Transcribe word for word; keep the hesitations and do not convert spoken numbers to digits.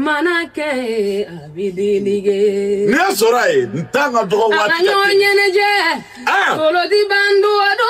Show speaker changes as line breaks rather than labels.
Amanake abidilige.
Ne sorai ntanga droit.
Anyo nyeneje.
Ah.
Solo di bandu ado